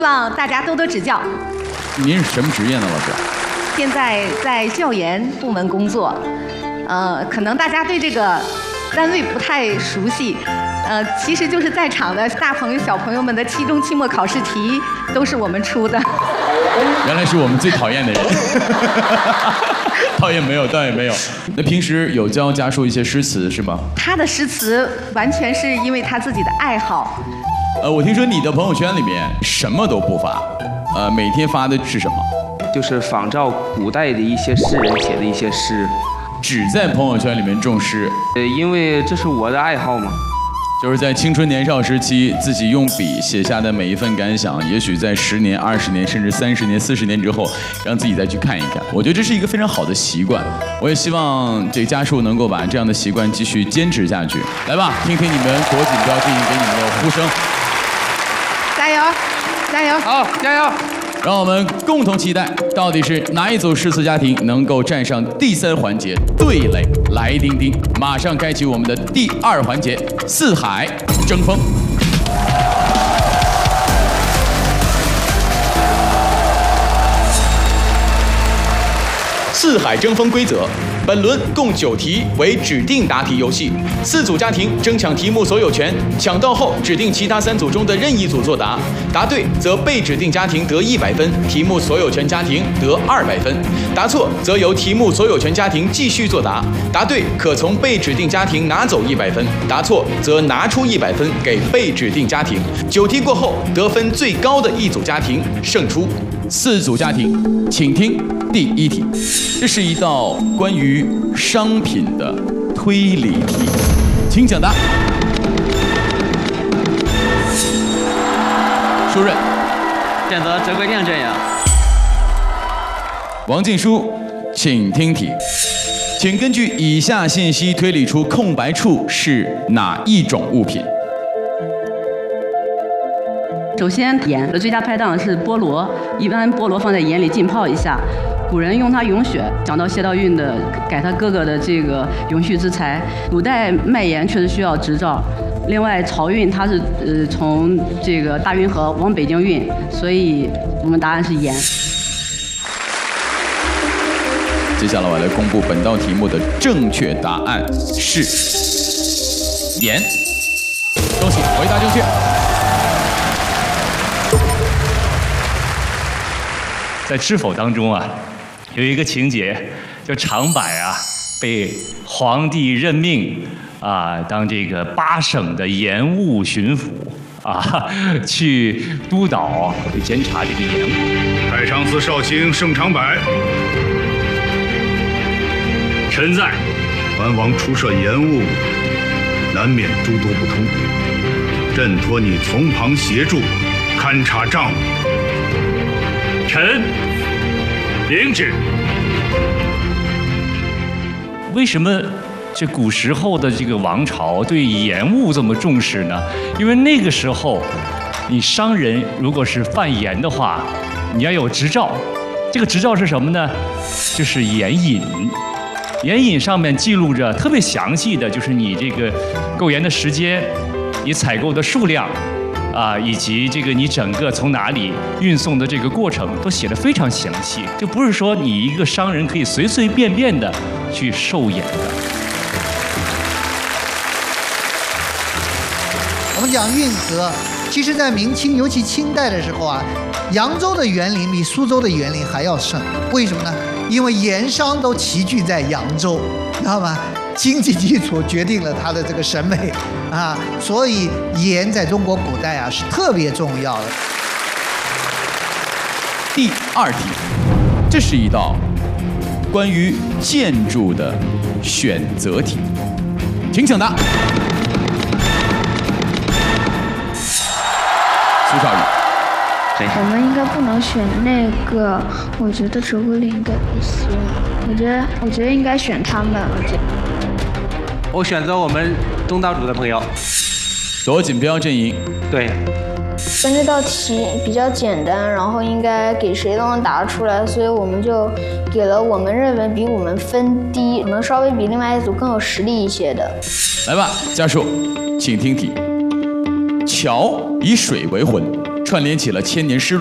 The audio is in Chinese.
希望大家多多指教。 您是什么职业呢，老师？ 现在在教研部门工作，可能大家对这个单位不太熟悉，其实就是在场的大朋友小朋友们的期中期末考试题都是我们出的。 原来是我们最讨厌的人。倒也没有，倒也没有。那平时有教家树一些诗词是吗？ 他的诗词完全是因为他自己的爱好。 我听说你的朋友圈里面什么都不发，每天发的是什么？ 就是仿照古代的一些诗人写的一些诗， 只在朋友圈里面种诗。 因为这是我的爱好嘛。 就是在青春年少时期，自己用笔写下的每一份感想，也许在10年、20年，甚至30年、40年之后，让自己再去看一看。我觉得这是一个非常好的习惯。我也希望这家树能够把这样的习惯继续坚持下去。来吧，听听你们国锦标进行给你们的呼声。 加油，加油！ 好，加油！ 让我们共同期待，到底是哪一组诗词家庭能够站上第3环节对垒来丁丁。马上开启我们的第2环节四海争锋。四海争锋规则：本轮共9题，为指定答题游戏，4组家庭争抢题目所有权，抢到后指定其他3组中的任意组作答，答对则被指定家庭得100分，题目所有权家庭得200分，答错则由题目所有权家庭继续作答，答对可从被指定家庭拿走100分，答错则拿出100分给被指定家庭。9题过后，得分最高的一组家庭胜出。4组家庭，请听第1题。这是一道关于商品的推理题，请讲答。舒润， 选择折桂店阵营。 王静书，请听题，请根据以下信息推理出空白处是哪一种物品？ 首先，盐的最佳拍档是菠萝，一般菠萝放在盐里浸泡一下。古人用它咏雪，讲到谢道韫的改他哥哥的这个永续之才。古代卖盐确实需要执照。另外，漕运它是从这个大运河往北京运，所以我们答案是盐。 接下来我来公布本道题目的正确答案是盐。恭喜，回答正确。 在《知否》当中啊，有一个情节，就长柏啊被皇帝任命啊当这个8省的盐务巡抚啊，去督导监察这个盐务。 太上寺少卿盛长柏， 臣在。 藩王出设盐务，难免诸多不通，朕托你从旁协助，勘察账务。 臣领旨。为什么这古时候的这个王朝对盐务这么重视呢？因为那个时候，你商人如果是贩盐的话，你要有执照。这个执照是什么呢？就是盐引。盐引上面记录着特别详细的，就是你这个购盐的时间，你采购的数量。以及这个你整个从哪里运送的这个过程都写得非常详细，就不是说你一个商人可以随随便便的去售盐的。 我们讲运河，其实在明清，尤其清代的时候啊，扬州的园林比苏州的园林还要盛。为什么呢？因为盐商都齐聚在扬州，知道吗？经济基础决定了他的这个审美啊，所以盐在中国古代啊是特别重要的。 第2题，这是一道关于建筑的选择题，请抢答。苏少宇， 我们应该不能选那个，我觉得折桂林应该不行，我觉得应该选他们， 我选择我们东道主的朋友。 左锦标阵营。 对。 跟这道题比较简单，然后应该给谁都能答出来，所以我们就给了我们认为比我们分低，可能稍微比另外一组更有实力一些的。 来吧，家属，请听题。桥以水为魂， 串联起了千年诗